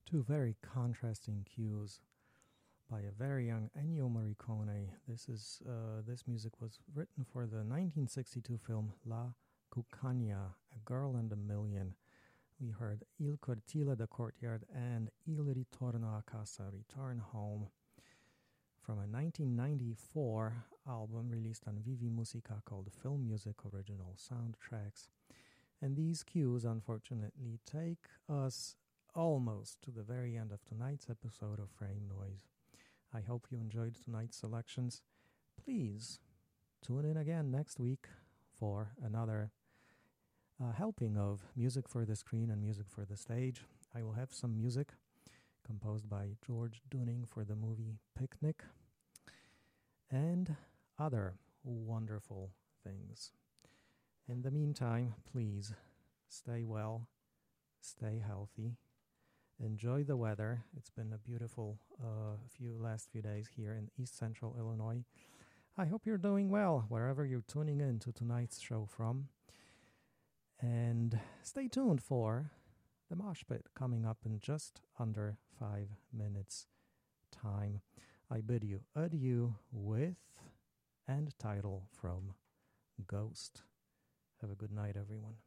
Two very contrasting cues by a very young Ennio Morricone. This music was written for the 1962 film La Cucagna, A Girl and a Million. We heard Il Cortile, The Courtyard, and Il Ritorno a Casa, Return Home, from a 1994 album released on Vivi Musica called Film Music Original Soundtracks. And these cues, unfortunately, take us almost to the very end of tonight's episode of Frame Noise. I hope you enjoyed tonight's selections. Please tune in again next week for another helping of music for the screen and music for the stage. I will have some music composed by George Dunning for the movie Picnic and other wonderful things. In the meantime, please stay well, stay healthy, enjoy the weather. It's been a beautiful last few days here in East Central Illinois. I hope you're doing well wherever you're tuning in to tonight's show from. And stay tuned for the Mosh Pit coming up in just under 5 minutes time. I bid you adieu with end title from Ghost. Have a good night, everyone.